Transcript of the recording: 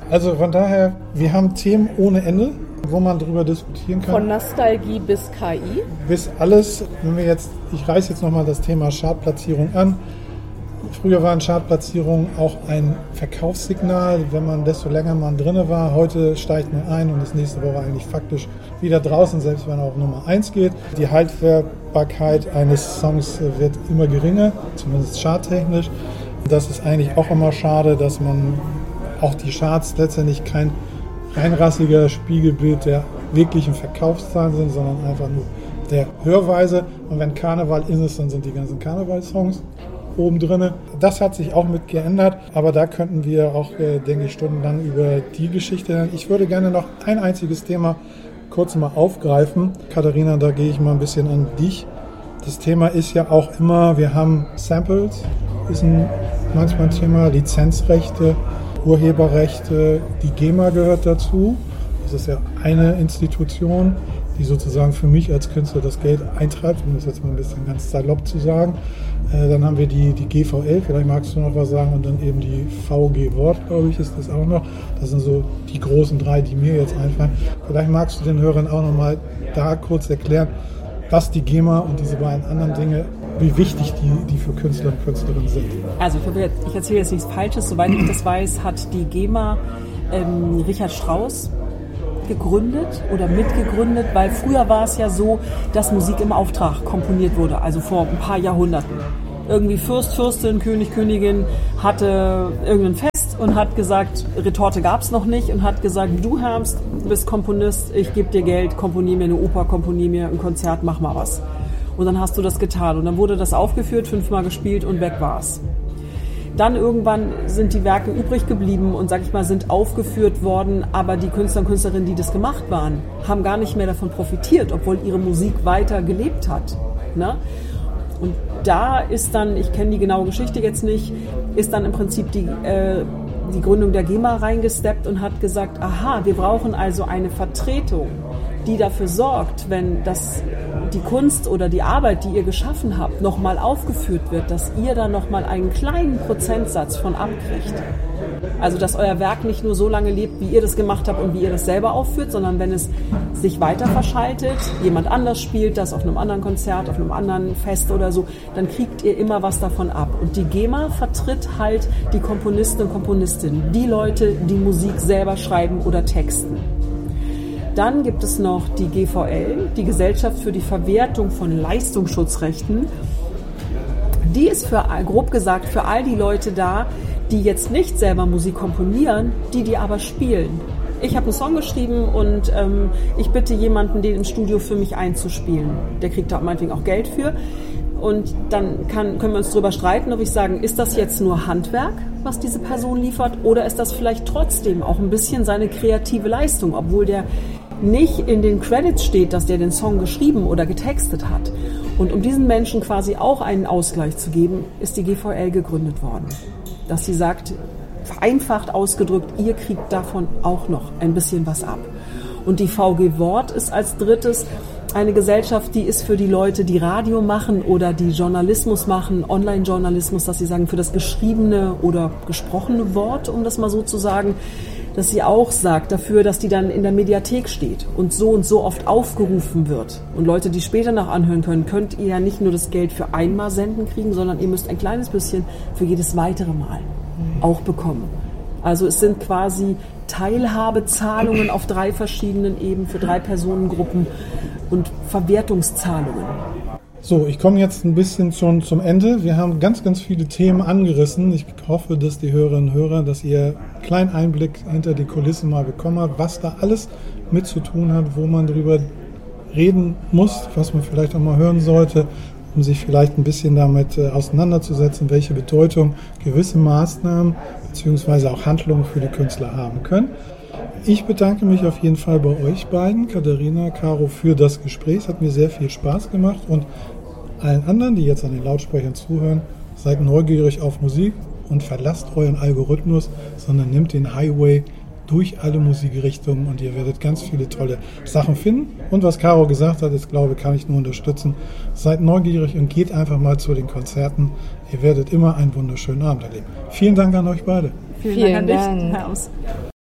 Also von daher, wir haben Themen ohne Ende, wo man drüber diskutieren kann. Von Nostalgie bis KI. Bis alles, ich reiße jetzt nochmal das Thema Chartplatzierung an. Früher waren Chartplatzierungen auch ein Verkaufssignal, desto länger man drin war. Heute steigt man ein und ist nächste Woche eigentlich faktisch wieder draußen, selbst wenn er auf Nummer 1 geht. Die Haltbarkeit eines Songs wird immer geringer, zumindest charttechnisch. Das ist eigentlich auch immer schade, dass man auch die Charts letztendlich kein reinrassiger Spiegelbild der wirklichen Verkaufszahlen sind, sondern einfach nur der Hörweise. Und wenn Karneval ist, dann sind die ganzen Karnevalssongs oben drin. Das hat sich auch mit geändert, aber da könnten wir auch, denke ich, stundenlang über die Geschichte lernen. Ich würde gerne noch ein einziges Thema kurz mal aufgreifen. Katharina, da gehe ich mal ein bisschen an dich. Das Thema ist ja auch immer, wir haben Samples, ist manchmal ein Thema, Lizenzrechte, Urheberrechte, die GEMA gehört dazu. Das ist ja eine Institution, die sozusagen für mich als Künstler das Geld eintreibt, um das jetzt mal ein bisschen ganz salopp zu sagen. Dann haben wir die GVL, vielleicht magst du noch was sagen, und dann eben die VG Wort, glaube ich, ist das auch noch. Das sind so die großen drei, die mir jetzt einfallen. Vielleicht magst du den Hörern auch noch mal da kurz erklären, was die GEMA und diese beiden anderen Dinge, wie wichtig die für Künstler und Künstlerinnen sind. Also ich erzähle jetzt nichts Falsches. Soweit ich das weiß, hat die GEMA Richard Strauss gegründet oder mitgegründet, weil früher war es ja so, dass Musik im Auftrag komponiert wurde, also vor ein paar Jahrhunderten. Irgendwie Fürst, Fürstin, König, Königin hatte irgendein Fest und hat gesagt, Retorte gab es noch nicht, und hat gesagt, du Herbst, bist Komponist, ich gebe dir Geld, komponier mir eine Oper, komponier mir ein Konzert, mach mal was. Und dann hast du das getan und dann wurde das aufgeführt, 5-mal gespielt und weg war's. Dann irgendwann sind die Werke übrig geblieben und, sag ich mal, sind aufgeführt worden, aber die Künstler und Künstlerinnen, die das gemacht waren, haben gar nicht mehr davon profitiert, obwohl ihre Musik weiter gelebt hat. Ne? Und da ist dann, ich kenne die genaue Geschichte jetzt nicht, ist dann im Prinzip die Gründung der GEMA reingesteppt und hat gesagt, aha, wir brauchen also eine Vertretung, die dafür sorgt, wenn die Kunst oder die Arbeit, die ihr geschaffen habt, nochmal aufgeführt wird, dass ihr da nochmal einen kleinen Prozentsatz von abkriegt. Also, dass euer Werk nicht nur so lange lebt, wie ihr das gemacht habt und wie ihr das selber aufführt, sondern wenn es sich weiter verschaltet, jemand anders spielt das auf einem anderen Konzert, auf einem anderen Fest oder so, dann kriegt ihr immer was davon ab. Und die GEMA vertritt halt die Komponisten und Komponistinnen, die Leute, die Musik selber schreiben oder texten. Dann gibt es noch die GVL, die Gesellschaft für die Verwertung von Leistungsschutzrechten. Die ist grob gesagt für all die Leute da, die jetzt nicht selber Musik komponieren, die aber spielen. Ich habe einen Song geschrieben und ich bitte jemanden, den im Studio für mich einzuspielen. Der kriegt da meinetwegen auch Geld für. Und dann können wir uns darüber streiten, ob ich sagen, ist das jetzt nur Handwerk, was diese Person liefert, oder ist das vielleicht trotzdem auch ein bisschen seine kreative Leistung, obwohl der nicht in den Credits steht, dass der den Song geschrieben oder getextet hat. Und um diesen Menschen quasi auch einen Ausgleich zu geben, ist die GVL gegründet worden. Dass sie sagt, vereinfacht ausgedrückt, ihr kriegt davon auch noch ein bisschen was ab. Und die VG Wort ist als drittes eine Gesellschaft, die ist für die Leute, die Radio machen oder die Journalismus machen, Online-Journalismus, dass sie sagen, für das geschriebene oder gesprochene Wort, um das mal so zu sagen, dass sie auch sagt dafür, dass die dann in der Mediathek steht und so oft aufgerufen wird. Und Leute, die später noch anhören können, könnt ihr ja nicht nur das Geld für einmal senden kriegen, sondern ihr müsst ein kleines bisschen für jedes weitere Mal auch bekommen. Also es sind quasi Teilhabezahlungen auf 3 verschiedenen Ebenen für 3 Personengruppen und Verwertungszahlungen. So, ich komme jetzt ein bisschen schon zum Ende. Wir haben ganz, ganz viele Themen angerissen. Ich hoffe, dass die Hörerinnen und Hörer, dass ihr einen kleinen Einblick hinter die Kulissen mal bekommen habt, was da alles mit zu tun hat, wo man drüber reden muss, was man vielleicht auch mal hören sollte, um sich vielleicht ein bisschen damit auseinanderzusetzen, welche Bedeutung gewisse Maßnahmen bzw. auch Handlungen für die Künstler haben können. Ich bedanke mich auf jeden Fall bei euch beiden, Katharina, Caro, für das Gespräch. Es hat mir sehr viel Spaß gemacht und allen anderen, die jetzt an den Lautsprechern zuhören, seid neugierig auf Musik und verlasst euren Algorithmus, sondern nehmt den Highway durch alle Musikrichtungen und ihr werdet ganz viele tolle Sachen finden. Und was Caro gesagt hat, ich glaube, kann ich nur unterstützen. Seid neugierig und geht einfach mal zu den Konzerten. Ihr werdet immer einen wunderschönen Abend erleben. Vielen Dank an euch beide. Vielen Dank an dich, Herr Aus.